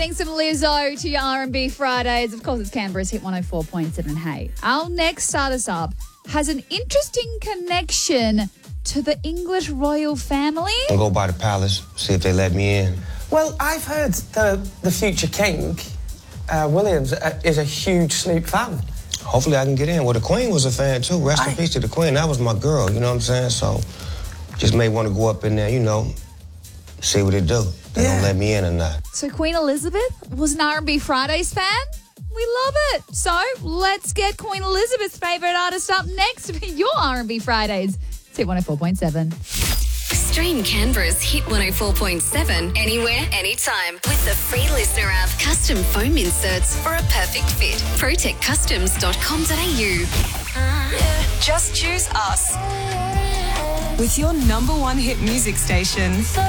Thanks some Lizzo to your R&B Fridays. Of course, it's Canberra's Hit 104.7. Hey, our next start us up has an interesting connection to the English royal family. I'll go by the palace, see if they let me in. Well, I've heard the future king, Williams, is a huge Snoop fan. Hopefully I can get in. Well, the Queen was a fan, too. Rest in peace to the Queen. That was my girl, you know what I'm saying? So just may want to go up in there, see what it do. They don't let me in or not. So Queen Elizabeth was an R&B Fridays fan? We love it. So let's get Queen Elizabeth's favourite artist up next for your R&B Fridays. It's Hit 104.7. Stream Canberra's Hit 104.7 anywhere, anytime with the free listener app. Custom foam inserts for a perfect fit. protectcustoms.com.au. Just choose us. With your number one hit music station.